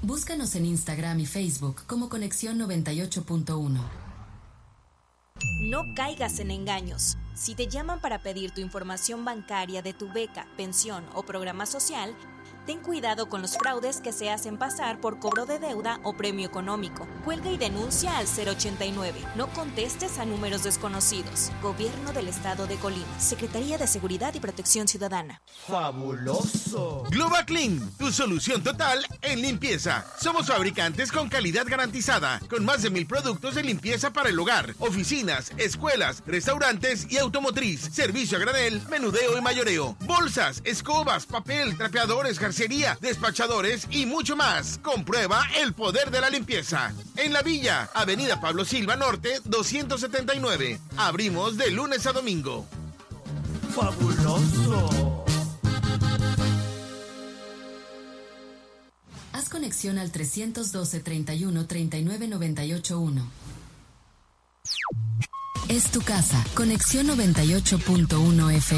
Búscanos en Instagram y Facebook como Conexión 98.1. No caigas en engaños. Si te llaman para pedir tu información bancaria de tu beca, pensión o programa social, ten cuidado con los fraudes que se hacen pasar por cobro de deuda o premio económico. Cuelga y denuncia al 089. No contestes a números desconocidos. Gobierno del Estado de Colima. Secretaría de Seguridad y Protección Ciudadana. ¡Fabuloso! GlobaClean, tu solución total en limpieza. Somos fabricantes con calidad garantizada, con más de 1,000 productos de limpieza para el hogar, oficinas, escuelas, restaurantes y automotriz. Servicio a granel, menudeo y mayoreo. Bolsas, escobas, papel, trapeadores, sería despachadores y mucho más. Comprueba el poder de la limpieza. En La Villa, Avenida Pablo Silva Norte, 279. Abrimos de lunes a domingo. ¡Fabuloso! Haz conexión al 312-31-39-98-1. Es tu casa. Conexión 98.1 FM.